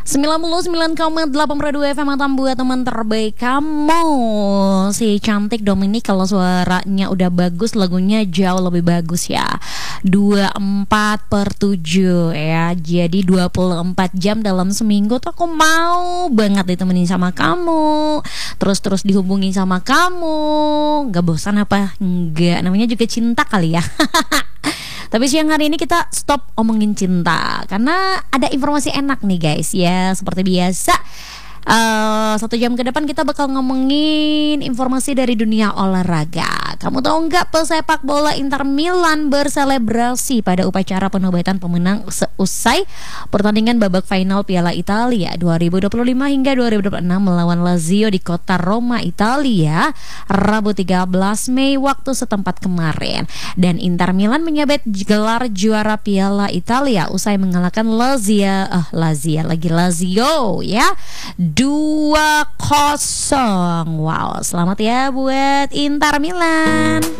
99,8 FM Atam buat teman terbaik kamu. Si cantik Dominic kalau suaranya udah bagus, lagunya jauh lebih bagus ya. 24/7 ya. Jadi 24 jam dalam seminggu tuh aku mau banget ditemenin sama kamu. Terus dihubungi sama kamu. Gak bosan apa? Enggak, namanya juga cinta kali ya. Tapi siang hari ini kita stop omongin cinta karena ada informasi enak nih guys ya. Seperti biasa 1 jam ke depan kita bakal ngomongin informasi dari dunia olahraga. Kamu tahu nggak, pesepak bola Inter Milan berselebrasi pada upacara penobatan pemenang seusai pertandingan babak final Piala Italia 2025 hingga 2026 melawan Lazio di kota Roma, Italia, Rabu 13 Mei waktu setempat kemarin. Dan Inter Milan menyabet gelar juara Piala Italia usai mengalahkan Lazio ya 2-0. Wow, selamat ya buat Inter Milan.